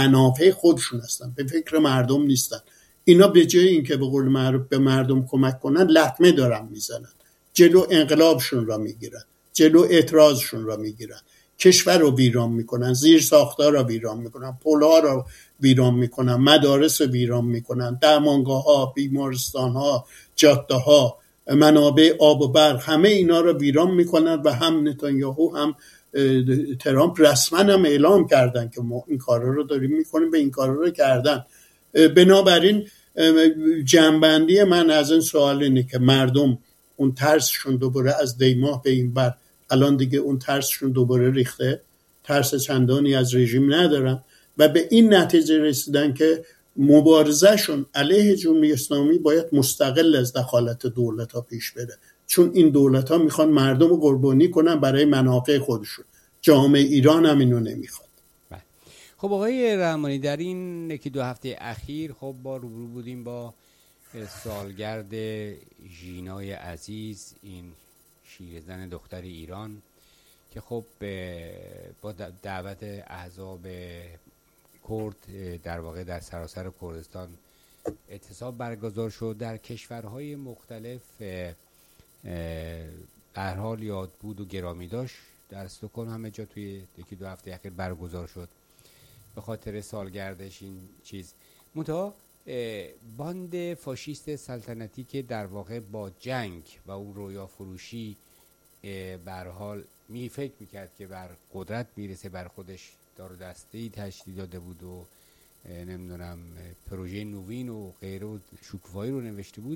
منافع خودشون هستن، به فکر مردم نیستن. اینا به جای اینکه به قول معروف به مردم کمک کنن، لطمه دارن میزنن، جلو انقلابشون را میگیرن، جلو اعتراضشون را میگیرن، کشور رو ویران میکنن، زیر ساختار رو ویران میکنن، پل‌ها رو ویران میکنن، مدارس رو ویران میکنن، درمانگاه‌ها، بیمارستان‌ها، جاده‌ها، منابع آب و برق، همه اینا رو ویران میکنن و هم نتانیاهو هم ترامپ رسما هم اعلام کردن که ما این کارا رو داریم میکنیم و این کارا رو کردن. بنابراین جنبندی من از این سوال اینه که مردم اون ترسشون دوباره از دیماه به این بر الان دیگه اون ترسشون دوباره ریخته، ترس چندانی از رژیم ندارن و به این نتیجه رسیدن که مبارزهشون علیه جمهوری اسلامی باید مستقل از دخالت دولت ها پیش بره، چون این دولت ها میخوان مردم رو قربانی کنن برای منافع خودشون. جامعه ایران هم اینو نمیخواد. خب آقای رحمانی، در این یکی دو هفته اخیر خب با روبرو بودیم با سالگرد ژینای عزیز، این شیره‌زن دختر ایران که خب با دعوت احزاب کرد در واقع در سراسر کردستان اعتصاب برگزار شد. در کشورهای مختلف در حال یاد بود و گرامی داشت. در استکهلم همه جا توی یکی دو هفته اخیر برگزار شد به خاطر سالگردش این چیز. منتها باند فاشیست سلطنتی که در واقع با جنگ و اون رویا فروشی به هر حال فکر میکرد که بر قدرت میرسه، بر خودش دار و دسته‌ای تشکیل داده بود و نمیدونم پروژه نوین و غیره و شکوفایی رو نوشته بود،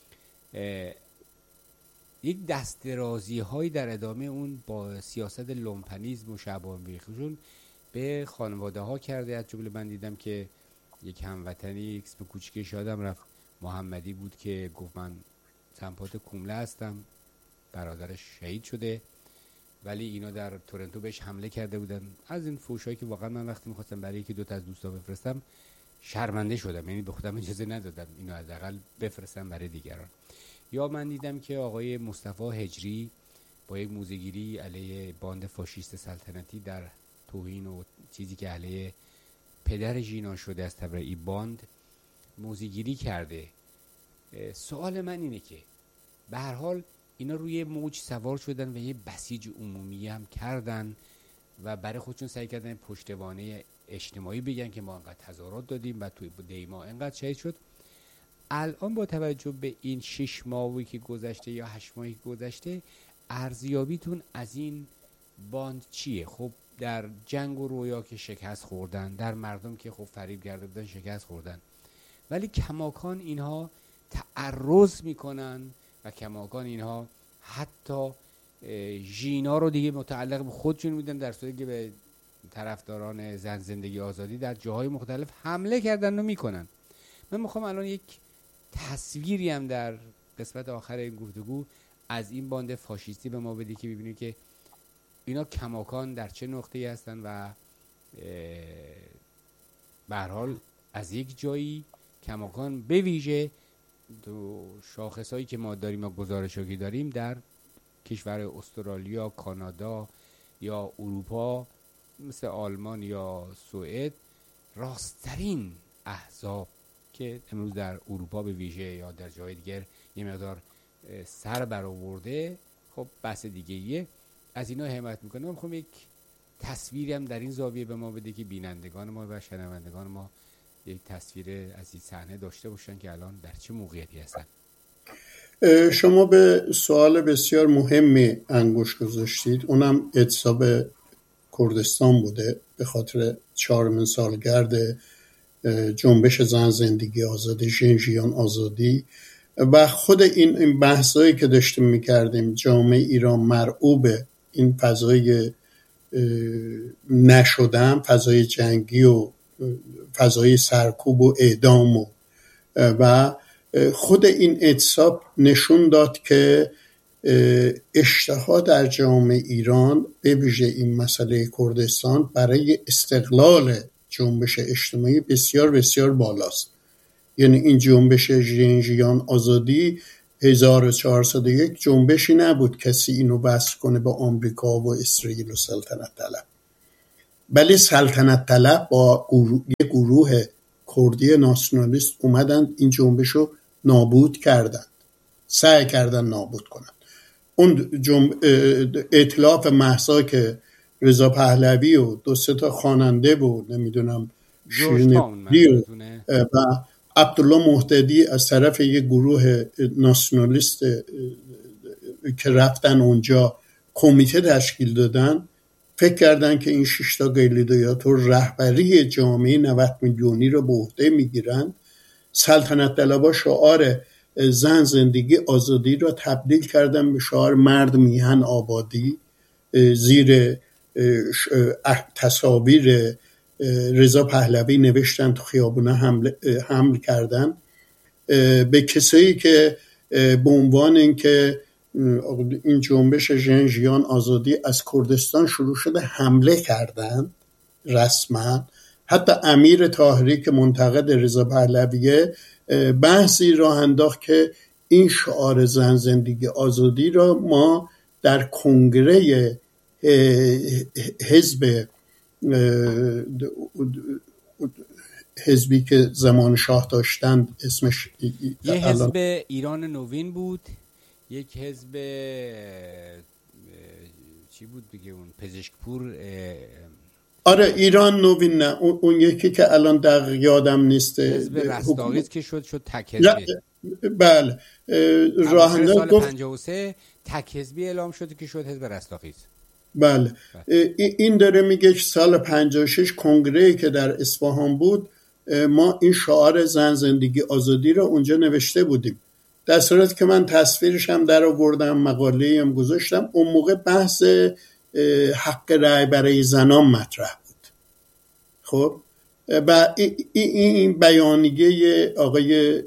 یک دست درازی هایی در ادامه اون با سیاست لومپنیسم و شعبان‌بیخشون به خانواده ها کرده. از جمله من دیدم که یک هموطنی اسم کوچیکش یادم رفت، محمدی بود، که گفت من سمپات کومله هستم، برادرش شهید شده، ولی اینا در تورنتو بهش حمله کرده بودن. از این فوشایی که واقعا من وقتی می‌خواستم برای یکی دو تا از دوستا بفرستم شرمنده شدم، یعنی به خودم اجازه ندادم اینو حداقل بفرستم برای دیگران. یا من دیدم که آقای مصطفی هجری با یک موزه‌گیری علیه باند فاشیست سلطنتی در توهین و چیزی که علیه پدر ژینا شده از تبرئه باند موزه‌گیری کرده. سوال من اینه که به هر حال اینا روی موج سوار شدن و یه بسیج عمومی هم کردن و برای خودشون سعی کردن پشتوانه اجتماعی بگن که ما انقدر تظاهرات دادیم و توی دیما انقدر شهید شد. الان با توجه به این 6 ماهی که گذشته یا 8 ماهی که گذشته، ارزیابیتون از این باند چیه؟ خب در جنگ و رویا که شکست خوردن، در مردم که خب فریب کرده بودن شکست خوردن، ولی کماکان اینها تعرض میکنن و کماکان اینها حتی ژینا رو دیگه متعلق به خودشون میدن، در صورتی که به طرفداران زن زندگی آزادی در جاهای مختلف حمله کردن و میکنن. من میخوام الان یک تصویری هم در قسمت آخر این گفتگو از این باند فاشیستی به ما بدی که ببینیم که اینا کماکان در چه نقطه‌ای هستن و به هر حال از یک جایی کماکان به ویژه دو شاخصایی که ما داریم و گزارشاتی داریم در کشور استرالیا، کانادا یا اروپا مثل آلمان یا سوئد، راستترین احزاب که امروز در اروپا به ویژه یا در جای دیگر یه مقدار سر برآورده، خب بحث دیگه‌ایه، از اینا حمایت میکنه. من یک تصویری هم در این زاویه به ما بده که بینندگان ما و شنوندگان ما یک تصویر از این صحنه داشته باشن که الان در چه موقعیتی هستن. شما به سوال بسیار مهمی انگوش گذاشتید، اونم اعتصاب کردستان بوده به خاطر 4 سالگرد جنبش زن زندگی آزادی، ژین آزادی و خود این بحثایی که داشتیم میکردیم. جامعه ایران مرعوب این فضای نشدن، فضای جنگی و فضای سرکوب و اعدام و خود این اعتصاب نشون داد که اشتها در جامعه ایران به ویژه این مسئله کردستان برای استقلال جنبش اجتماعی بسیار بسیار بالاست. یعنی این جنبش ژین آزادی 1401 جنبشی نبود کسی اینو وصل کنه به آمریکا و اسرائیل و سلطنت طلب. ولی سلطنت طلب با یه گروه کردی ناسیونالیست اومدن این جنبش رو نابود کردن، سعی کردن نابود کنن. اون ائتلاف مهسا که رضا پهلوی و 2-3 تا خواننده بود، نمیدونم شیرین و عبدالله مهددی از طرف یه گروه ناسیونالیست که رفتن اونجا کمیته تشکیل دادن، فکر کردن که این 6 تا گیلیدیاتور رهبری جامعه 90 میلیونی رو به عهده میگیرن. سلطنت طلبا شعار زن زندگی آزادی را تبدیل کردن به شعار مرد میهن آبادی، زیر تصاویر رضا پهلوی نوشتن، تو خیابونه حمل کردن به کسایی که به عنوان اینکه این جنبش ژن آزادی از کردستان شروع شده حمله کردن رسما. حتی امیر طاهری که منتقد رضا پهلویه بحثی راه انداخت که این شعار زن زندگی آزادی را ما در کنگره حزبی که زمان شاه داشتن، اسمش یه حزب ایران نوین بود، یک حزب چی بود دیگه اون پزشکپور، آره ایران نوین نه، اون یکی که الان دقیق یادم نیست، حزب رستاخیز که شد تک حزبی. بله راه انداخت سال 53 تک حزبی اعلام شد که شد حزب رستاخیز. بله این داره میگه سال 56 کنگره‌ای که در اصفهان بود ما این شعار زن زندگی آزادی رو اونجا نوشته بودیم، در صورتی که من تصویرش هم در آوردم، مقاله‌ای هم گذاشتم. اون موقع بحث حق رأی برای زنان مطرح بود. خب و این بیانیه آقای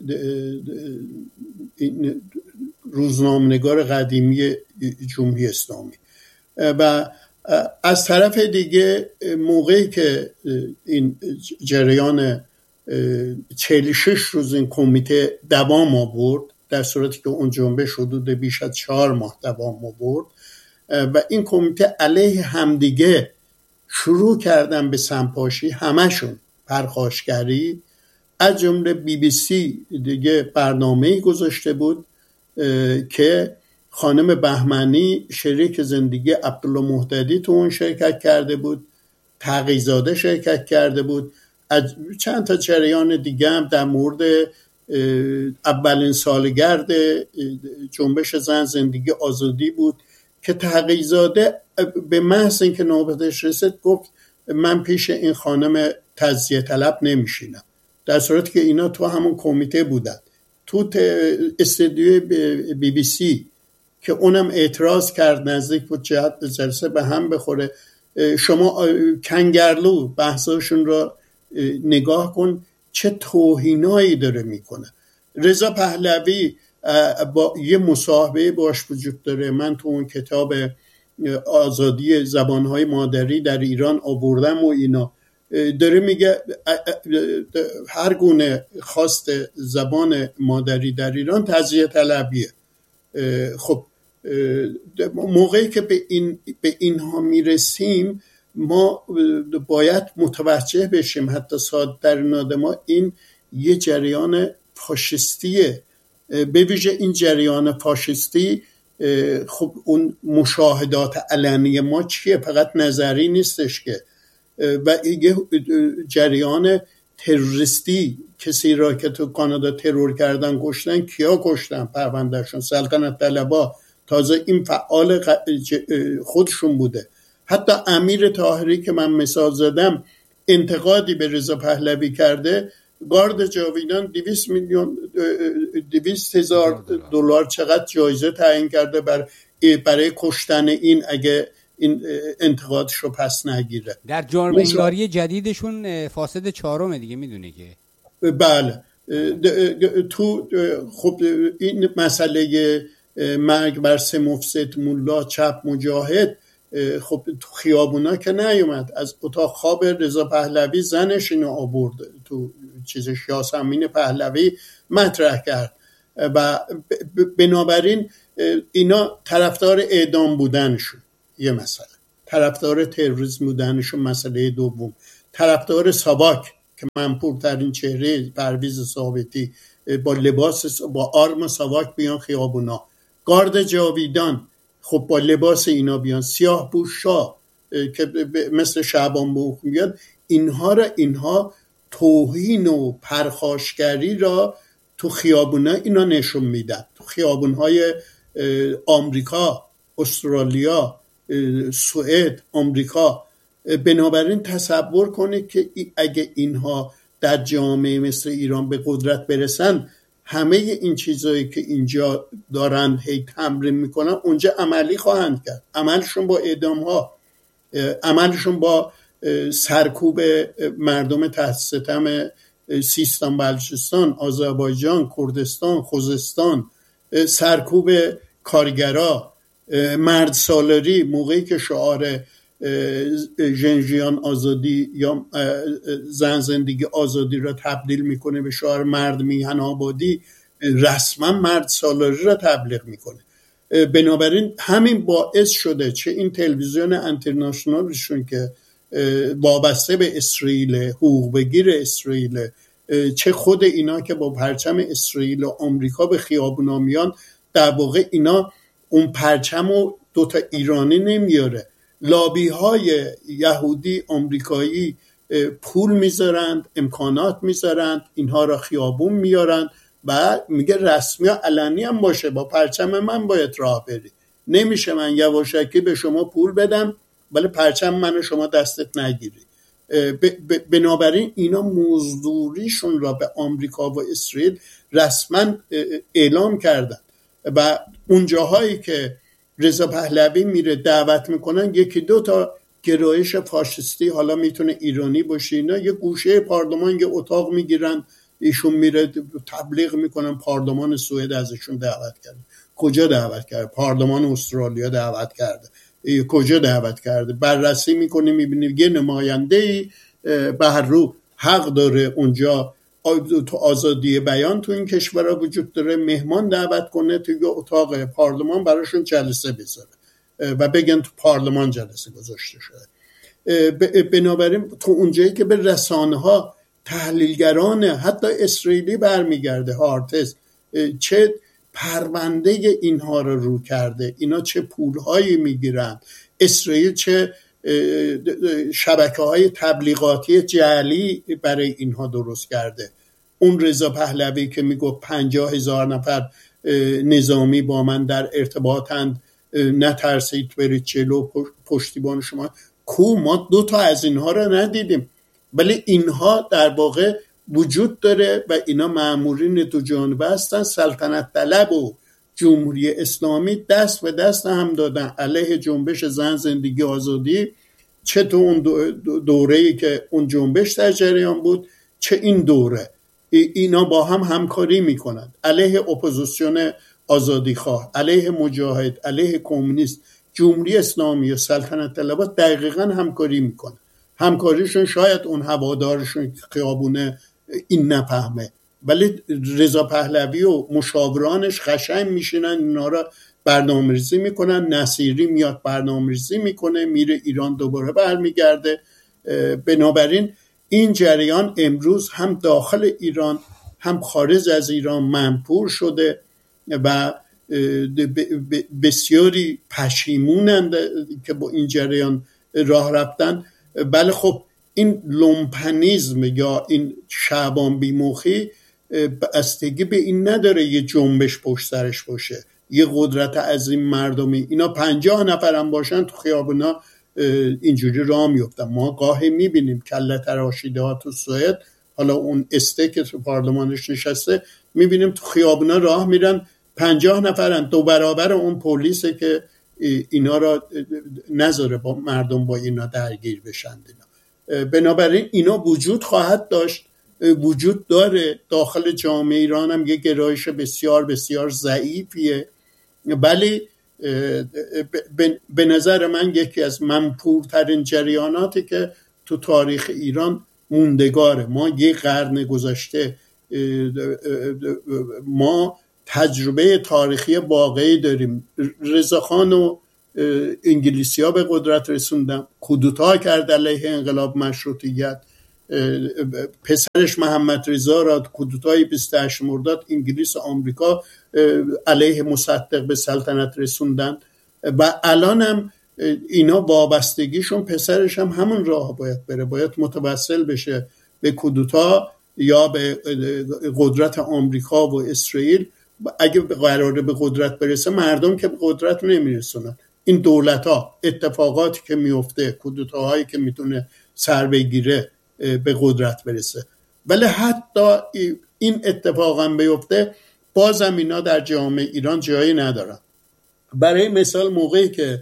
روزنامه‌نگار قدیمی جمهوری اسلامی. و از طرف دیگه موقعی که این جریان 46 روز این کمیته دوام آورد، در صورتی که اون جنبش حدود بیش از 4 ماه دوام آورد و این کمیته علیه همدیگه شروع کردن به سمپاشی، همشون پرخاشگری، از جمله BBC دیگه برنامه‌ای گذاشته بود که خانم بهمنی شریک زندگی عبدالله مهددی تو اون شرکت کرده بود، تقی‌زاده شرکت کرده بود، از چند تا جریان دیگه هم در مورد اولین سالگرد جنبش زن زندگی آزادی بود که تقی‌زاده به محض اینکه نوبتش رسید گفت من پیش این خانم تزیه طلب نمیشینم، در صورتی که اینا تو همون کمیته بودن. تو استودیوی BBC که اونم اعتراض کرد، نزدیک بود جلسه به هم بخوره. شما کنگرلو بحثاشون را نگاه کن چه توهینایی داره میکنه. رضا پهلوی با یه مصاحبه باش وجود داره، من تو اون کتاب آزادی زبانهای مادری در ایران آوردم و اینا، داره میگه هر گونه خواست زبان مادری در ایران تزیه طلبیه. خب موقعی که به اینها میرسیم ما باید متوجه بشیم، حتی صادرنده ما، این یه جریان فاشیستیه. به ویژه این جریان فاشیستی، خب اون مشاهدات علنی ما چیه؟ فقط نظری نیستش که، و یه جریان تروریستی، کسی را که تو کانادا ترور کردن کشتن، کیا کشتن؟ پروندهشون سلطنت طلبا، تازه این فعال خودشون بوده. حتی امیر طاهری که من مثال زدم انتقادی به رضا پهلوی کرده، گارد جاویدان 200,000 دلار چقدر جایزه تعیین کرده برای کشتن این، اگه این انتقادش رو پس نگیره. در جامعه‌نگاری جدیدشون فاسد 4 دیگه میدونه که بله تو خب این مسئله مرگ بر 3 مفسد ملا چپ مجاهد خب تو خیابونا که نیومد، از اتاق خواب رضا پهلوی زنش اینو آورد تو چیزش، یاسمین پهلوی مطرح کرد و بنابراین اینا طرفدار اعدام بودنشون یه مسئله، طرفدار تروریسم بودنشون مسئله دوم، طرفدار ساواک که منپورترین چهره پرویز ثابتی با لباس با آرم ساواک بیان خیابونا، گارد جاویدان خب با لباس اینا بیان، سیاه پوشا که مثل شعبان بوخ میاد، اینها توهین و پرخاشگری را تو خیابونا اینا نشون میدن، تو خیابونهای آمریکا، استرالیا، سوئد، آمریکا. بنابراین تصور کنید که اگه اینها در جامعه مثل ایران به قدرت برسن، همه این چیزایی که اینجا دارند هی تمرین میکنن اونجا عملی خواهند کرد. عملشون با اعدام ها، عملشون با سرکوب مردم تحت ستم سیستان، بلوچستان، آذربایجان، کردستان، خوزستان، سرکوب کارگرا، مرد سالاری، موقعی که شعار ژنژیان آزادی یا زن زندگی آزادی را تبدیل میکنه به شعار مرد میهن آبادی، رسما مرد سالاری را تبلیغ میکنه. بنابراین همین باعث شده چه این تلویزیون انترنشنالشون که وابسته به اسرائیل، حقوق بگیر اسرائیل، چه خود اینا که با پرچم اسرائیل و آمریکا به خیابونا میان، در واقع اینا اون پرچم و دوتا ایرانی نمیاره. لابی های یهودی آمریکایی پول میذارند، امکانات میذارند، اینها را خیابون میارند و میگه رسمی و علنی هم باشه با پرچم من باید راه بری. نمیشه من یواشکی به شما پول بدم ولی پرچم من شما دستت نگیری. بنابراین اینا مزدوریشون را به آمریکا و اسرائیل رسما اعلام کردن و اون جاهایی که رضا پهلوی میره دعوت میکنن، یکی دو تا گرایش فاشisتی، حالا میتونه ایرانی باشه، اینا یه گوشه پارلمان یه اتاق میگیرن، ایشون میره تبلیغ میکنن پارلمان سوئد ازشون دعوت کرده. کجا دعوت کرده؟ پارلمان استرالیا دعوت کرده. کجا دعوت کرده؟ بررسی میکنی میبینی یه نماینده‌ای به هر رو حق داره اونجا تو آزادی بیان تو این کشورها وجود داره، مهمان دعوت کنه تو یه اتاق پارلمان براشون جلسه بذاره و بگن تو پارلمان جلسه گذاشته شده. بنابراین تو اونجایی که به رسانه ها تحلیلگران حتی اسرائیلی برمیگرده، هارتس چه پرونده اینها رو کرده، اینا چه پولهایی میگیرن، اسرائیل چه شبکه‌های تبلیغاتی جعلی برای اینها درست کرده. اون رضا پهلوی که میگفت 50,000 نفر نظامی با من در ارتباطند، نترسید برید جلو، پشتیبان شما. ما 2 تا از اینها رو ندیدیم، ولی اینها در واقع وجود داره و اینا مأمورین دو جانبه هستن. سلطنت طلب و جمهوری اسلامی دست به دست هم دادن علیه جنبش زن زندگی آزادی، چه تو اون دوره‌ای که اون جنبش در جریان بود چه این دوره. اینا با هم همکاری میکنن علیه اپوزیسیون آزادیخواه، علیه مجاهد، علیه کمونیست. جمهوری اسلامی و سلطنت طلبها دقیقاً همکاری میکنن. همکاریشون شاید اون هوادارشون خیابونه این نفهمه، ولی رضا پهلوی و مشاورانش قشنگ میشینن اینا را برنامه‌ریزی میکنن. نصیری میاد برنامه‌ریزی میکنه، میره ایران دوباره برمیگرده. بنابراین این جریان امروز هم داخل ایران هم خارج از ایران منپور شده و بسیاری پشیمونند که با این جریان راه رفتن. بله خب این لومپنیزم یا این شعبان بیمخی بستگی به این نداره یه جنبش پشت سرش باشه، یه قدرت عظیم مردمی. اینا 50 نفر هم باشن تو خیابونا اینجوری راه میفتن. ما گاهی میبینیم کله تراشیده ها تو سوئد، حالا اون که تو پارلمانش نشسته، میبینیم تو خیابونا راه میرن، 50 نفرن، 2 برابر اون پلیسه که اینا را نذاره با مردم با اینا درگیر بشن. بنابراین اینا وجود خواهد داشت، وجود داره. داخل جامعه ایران هم یه گرایش بسیار بسیار ضعیفیه، ولی به نظر من یکی از منپورترین جریاناتی که تو تاریخ ایران موندگاره. ما یه قرن گذشته ما تجربه تاریخی واقعی داریم. رضاخان و انگلیسی ها به قدرت رسوندن، کودتا کرد علیه انقلاب مشروطیت. پسرش محمد رضا را کودتای 28 مرداد انگلیس و آمریکا علیه مصدق به سلطنت رسوندن و الان هم اینا وابستگیشون، پسرش هم همون راه باید بره، باید متوسل بشه به کودتا یا به قدرت آمریکا و اسرائیل. اگه قراره به قدرت برسه، مردم که به قدرت نمیرسونن. این دولت ها، اتفاقاتی که میفته، کودتاهایی که میتونه سر بگیره به قدرت برسه. ولی حتی این اتفاق هم بیفته، بازم اینا در جامعه ایران جایی ندارن. برای مثال موقعی که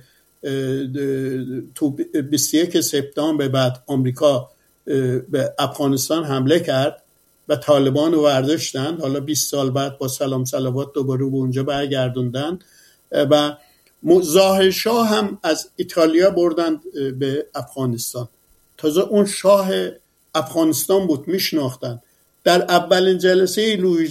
تو 21 سپتامبر بعد آمریکا به افغانستان حمله کرد و طالبان رو برداشتن، حالا 20 سال بعد با سلام صلوات دوباره به اونجا برگردوندن و ظاهر شاه هم از ایتالیا بردن به افغانستان. تازه اون شاه افغانستان بود، میشناختن. در اولین جلسه لویی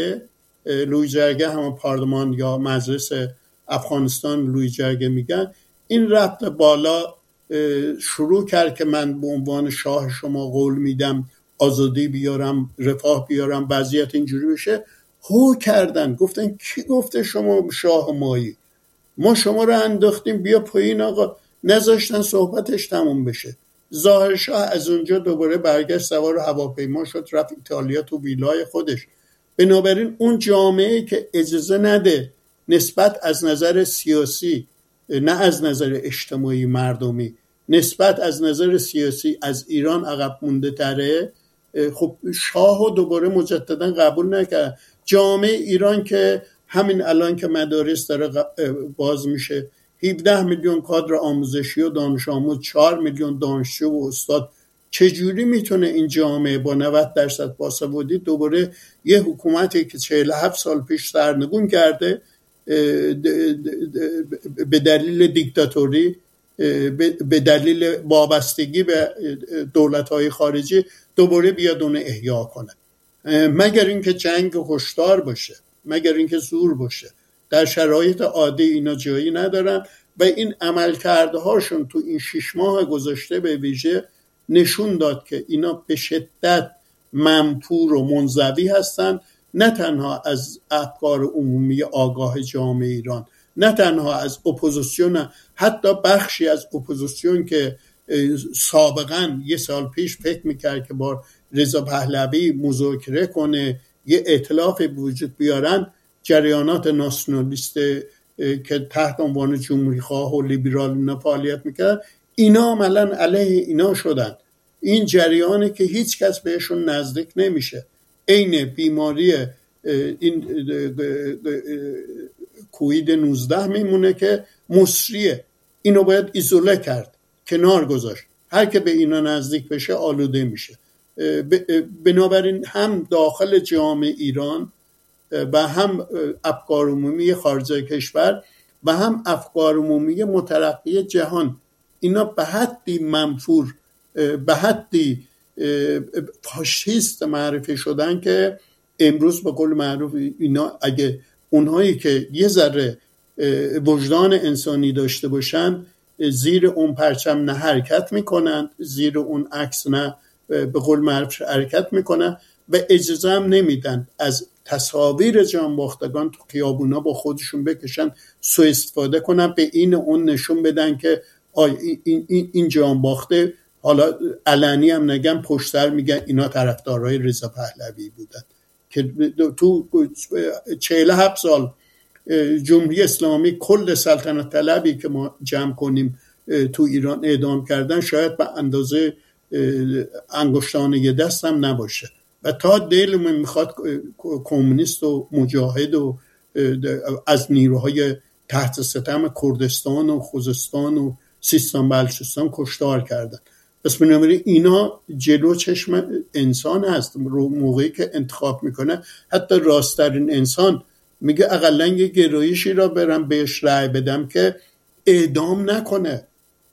جرگه همون پارلمان یا مجلس افغانستان، لویی جرگه میگن، این رفت بالا شروع کرد که من به عنوان شاه شما قول میدم آزادی بیارم، رفاه بیارم، وضعیت اینجوری بشه. هو کردن، گفتن کی گفته شما شاه مایی؟ ما شما رو انداختیم بیا پایین آقا. نذاشتن صحبتش تموم بشه. ظاهر شاه از اونجا دوباره برگشت، سوار هواپیما شد، رفت ایتالیا تو ویلای خودش. بنابراین اون جامعه که اجازه نده نسبت از نظر سیاسی، نه از نظر اجتماعی مردمی، نسبت از نظر سیاسی از ایران عقب مونده تره، خب شاهو دوباره مجددا قبول نکرد. جامعه ایران که همین الان که مدارس داره باز میشه، 17 میلیون کادر آموزشی و دانش آموز، 4 میلیون دانشجو و استاد، چجوری میتونه این جامعه با 90% باسوادی دوباره یه حکومتی که 47 سال پیش سرنگون کرده به دلیل دیکتاتوری، به دلیل وابستگی به دولت‌های خارجی، دوباره بیاد اون احیا کنه؟ مگر اینکه جنگ هشدار باشه، مگر اینکه زور باشه. در شرایط عادی اینا جایی ندارن و این عملکردهاشون تو این 6 ماه گذشته به ویژه نشون داد که اینا به شدت منفور و منزوی هستن، نه تنها از افکار عمومی آگاه جامعه ایران، نه تنها از اپوزیسیون، حتی بخشی از اپوزیسیون که سابقا یه سال پیش فکر میکرد که با رضا پهلوی مذاکره کنه، یه ائتلاف وجود بیارن، جریانات ناسیونالیست که تحت عنوان جمهوری خواه و لیبرال اینا فعالیت میکرد، اینا عملاً علیه اینا شدن. این جریانه که هیچ کس بهشون نزدیک نمیشه. عین بیماری این کووید 19 میمونه که مصریه، اینو باید ایزوله کرد، کنار گذاشت. هر که به اینا نزدیک بشه آلوده میشه. بنابراین هم داخل جامعه ایران و هم افکار عمومی خارج کشور و هم افکار عمومی مترقی جهان، اینا به حدی منفور، به حدی فاشیست معرفی شدن که امروز به قول معروف اینا اگه اونهایی که یه ذره وجدان انسانی داشته باشن، زیر اون پرچم نه حرکت میکنن، زیر اون عکس نه به قول معروف حرکت میکنن و اجازه هم نمیدن از تصاویر جانباختگان تو خیابونا با خودشون بکشن، سوء استفاده کنن، به این اون نشون بدن که این جانباخته، حالا علنی هم نگم، پشت سر میگن اینا طرفدارای رضا پهلوی بودن که تو 47 سال جمهوری اسلامی کل سلطنت طلبی که ما جمع کنیم تو ایران اعدام کردن شاید به اندازه انگشتان یه دست هم نباشه. و تا دلمون میخواد کمونیست و مجاهد و از نیروهای تحت ستم کردستان و خوزستان و سیستان بلوچستان کشتار کردن. پس بنابراین اینا جلو چشم انسان هست. موقعی که انتخاب میکنه، حتی راستترین انسان میگه اقلا یه گرایشی را برم بهش رأی بدم که اعدام نکنه،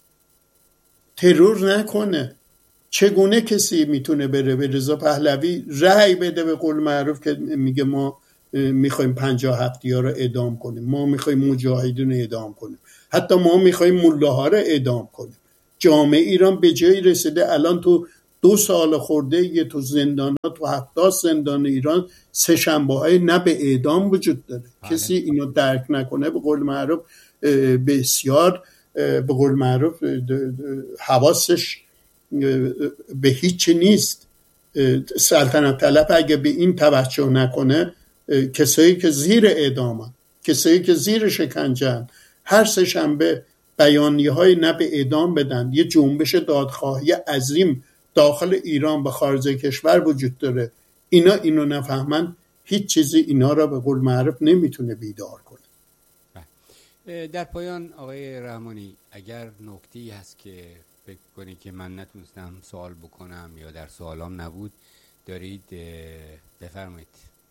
ترور نکنه. چگونه کسی میتونه بره به رضا پهلوی رأی بده به قول معروف که میگه ما میخوایم 57 ها رو اعدام کنیم، ما میخوایم مجاهدین رو اعدام کنیم، حتی ما میخوایم ملاها رو اعدام کنیم. جامعه ایران به جایی رسیده الان تو 2 سال خورده یه تو زندان ها، تو 70 زندان ایران سه شنبه های نه به اعدام وجود داره. کسی اینو درک نکنه به قول معروف بسیار به قول معروف حواسش به هیچ نیست. سلطنت طلب اگه به این توجه نکنه، کسایی که زیر اعدامن، کسایی که زیر شکنجه‌ان، هر سه شنبه بیانیه‌های نه به اعدام بدن. یه جنبش دادخواهی عظیم داخل ایران و خارج کشور وجود داره. اینو نفهمن، هیچ چیزی اینا را به قول معروف نمیتونه بیدار کنه. در پایان آقای رحمانی، اگر نکته‌ای هست که فکر کنی که من نتونستم سوال بکنم یا در سوالام نبود دارید بفرمایید.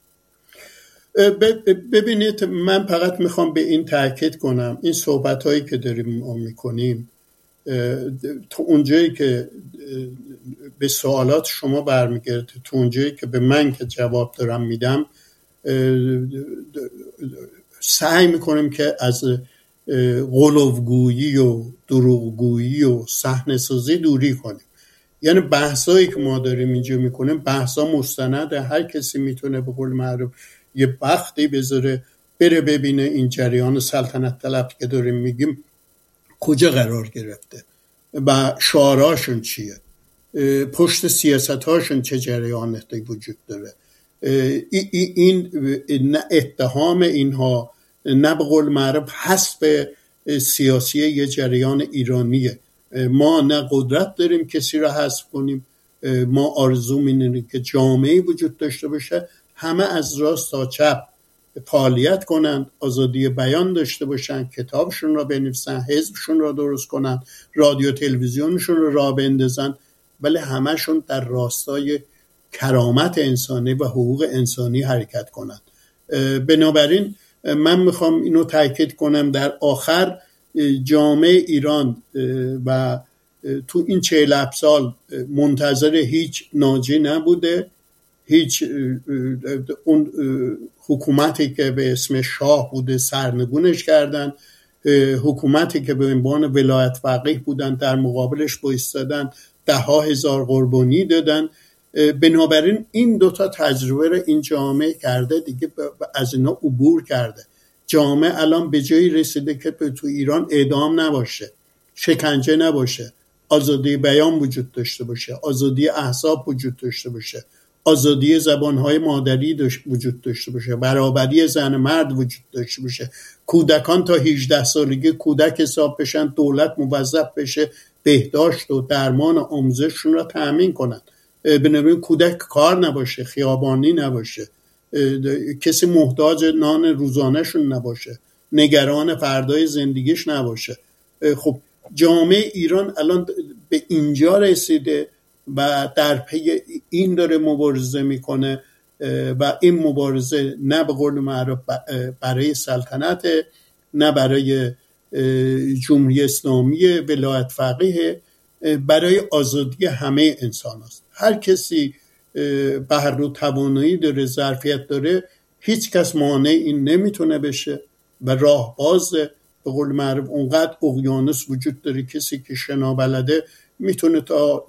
ببینید، من فقط میخوام به این تاکید کنم، این صحبت هایی که داریم میکنیم تو اونجایی که به سوالات شما برمیگرده، تو اونجایی که به من که جواب دارم میدم، سعی میکنیم که از غلوگویی و دروغگویی و صحنه‌سازی دوری کنیم. یعنی بحثایی که ما داریم اینجا میکنیم بحثا مستنده، هر کسی میتونه به قول معروف یه وقتی بذاره بره ببینه این جریان سلطنت طلب که داریم میگیم کجا قرار گرفته و شعاراشون چیه، پشت سیاستاشون چه جریاناتی وجود داره. این نه اتهام اینها، نه به قول معروف حسب سیاسی یه جریان ایرانیه. ما نه قدرت داریم کسی را حذف کنیم، ما آرزو اینه که جامعه وجود داشته باشه همه از راست تا چپ فعالیت کنند، آزادی بیان داشته باشن، کتابشون را بنویسن، حزبشون را درست کنن، رادیو تلویزیونشون را راه بندازن، ولی همشون در راستای کرامت انسانی و حقوق انسانی حرکت کنند. بنابراین من میخوام اینو تاکید کنم در آخر، جامعه ایران و تو این 47 سال منتظر هیچ ناجی نبوده. هیچ اون حکومتی که به اسم شاه بوده سرنگونش کردن، حکومتی که به عنوان ولایت فقیه بودن در مقابلش بایستادن، 10,000 قربانی دادن. بنابراین این دوتا تجربه رو این جامعه کرده دیگه، از اینا عبور کرده. جامعه الان به جایی رسیده که تو ایران اعدام نباشه، شکنجه نباشه، آزادی بیان وجود داشته باشه، آزادی احزاب وجود داشته باشه، آزادی زبانهای مادری وجود داشته باشه، برابری زن مرد وجود داشته باشه، کودکان تا 18 سالگی کودک حساب بشن، دولت موظف بشه بهداشت و درمان و آموزششون را تأمین کنن. بنابراین کودک کار نباشه، خیابانی نباشه، کسی محتاج نان روزانهشون نباشه، نگران فردای زندگیش نباشه. خب جامعه ایران الان به اینجا رسیده و در پی این داره مبارزه میکنه و این مبارزه نه به قول معروف برای سلطنت، نه برای جمهوری اسلامی ولایت فقیه، برای آزادی همه انسان است. هر کسی بهر و توانایی داره، ظرفیت داره، هیچ کس مانع این نمیتونه بشه و راه باز به قول معروف اونقدر اقیانوس وجود داره، کسی که شنا بلده میتونه تا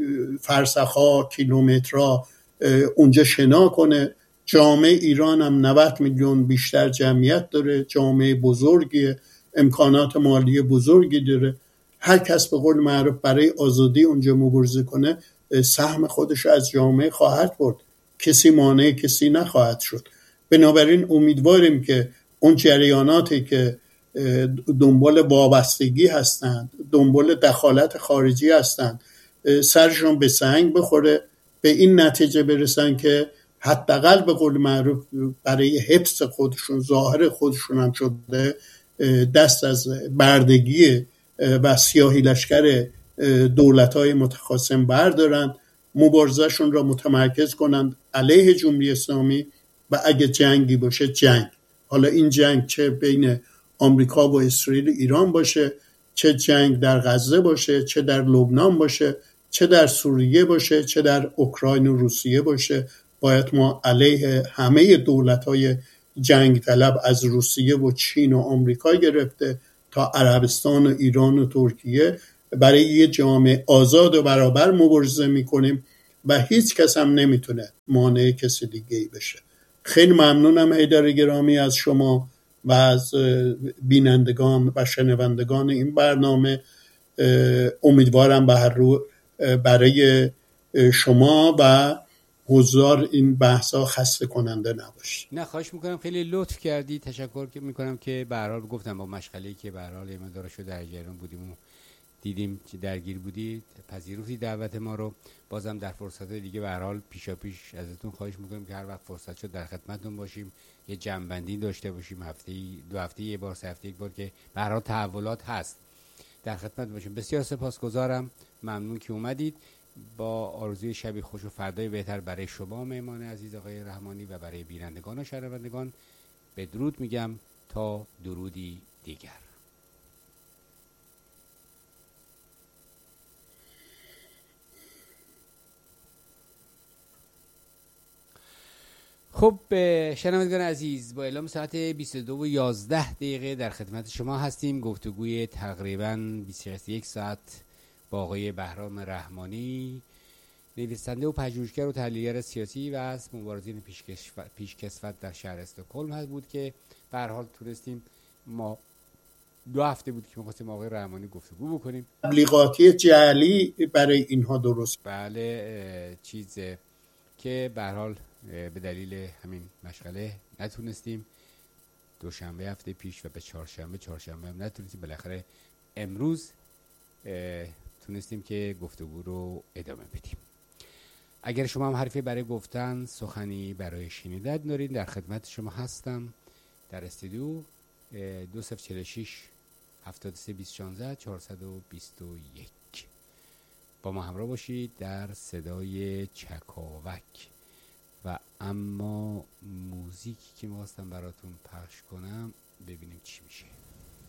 فرسخ‌ها، کیلومترها اونجا شنا کنه. جامعه ایران هم 90 میلیون بیشتر جمعیت داره، جامعه بزرگیه، امکانات مالی بزرگی داره. هر کس به قول معروف برای آزادی اونجا مبارزه کنه سهم خودش از جامعه خواهد برد، کسی مانع کسی نخواهد شد. بنابراین امیدواریم که اون جریاناتی که دنبال وابستگی هستند، دنبال دخالت خارجی هستند، سرشون به سنگ بخوره، به این نتیجه برسن که حداقل به قول معروف برای حفظ خودشون، ظاهر خودشون هم شده، دست از بردگی و سیاهی لشکر دولت‌های متخاصم بردارن، مبارزهشون را متمرکز کنند علیه جمهوری اسلامی و اگه جنگی باشه جنگ. حالا این جنگ چه بین آمریکا و اسرائیل ایران باشه، چه جنگ در غزه باشه، چه در لبنان باشه، چه در سوریه باشه، چه در اوکراین و روسیه باشه، باید ما علیه همه دولت‌های جنگ طلب از روسیه و چین و آمریکا گرفته تا عربستان و ایران و ترکیه برای یه جامعه آزاد و برابر مبارزه میکنیم و هیچ کس هم نمیتونه مانع کسی دیگه ای بشه. خیلی ممنونم حیدر گرامی از شما و از بینندگان و شنوندگان این برنامه. امیدوارم به هر رو برای شما و حضار این بحثا خسته کننده نباشه. نه خواهش میکنم، خیلی لطف کردی. تشکر میکنم که به هر حال گفتم با مشغله‌ای که به هر حال مدارشو در جریان بودیم و دیدیم که درگیر بودید، پذیرفتی دعوت ما رو. بازم در فرصت دیگه به هر حال پیشاپیش ازتون خواهش میکنم که هر وقت فرصت شد در خدمتتون باشیم، یه جمع‌بندی داشته باشیم، دو هفته یه بار، 3 هفته یک بار که به هر حال تحولات هست در خدمت باشیم. بسیار سپاسگزارم، ممنون که اومدید. با آرزوی شبی خوش و فردای بهتر برای شما مهمان عزیز آقای رحمانی و برای بینندگان و شنوندگان بدرود میگم تا درودی دیگر. خب شنوندگان عزیز، با اعلام ساعت 22:11 در خدمت شما هستیم. گفتگوی تقریباً 21 ساعت با آقای بهرام رحمانی، نویسنده و پژوهشگر و تحلیلگر سیاسی و از مبارزین پیشکسوت در شهر استکهلم هست بود که به هر حال تونستیم. ما 2 هفته بود که می‌خواستیم آقای رحمانی گفتگو بکنیم، تبلیغاتی جعلی برای اینها درست. بله، چیزه که به هر حال به دلیل همین مشغله نتونستیم. دوشنبه هفته پیش و به چهارشنبه هم نتونستیم. بالاخره امروز تونستیم که گفتگو رو ادامه بدیم. اگر شما هم حرفی برای گفتن، سخنی برای شنیدن دارین، در خدمت شما هستم در استودیو 2046 73 216 421. با ما همراه باشید در صدای چکاوک. و اما موزیکی که می‌خواستم براتون پخش کنم، ببینیم چی میشه.